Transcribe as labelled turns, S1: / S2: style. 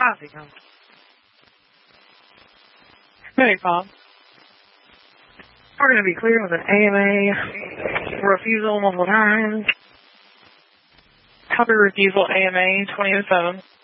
S1: Copy. Hey, Bob. We're going to be clear with an AMA refusal multiple times. Copy refusal AMA 2007.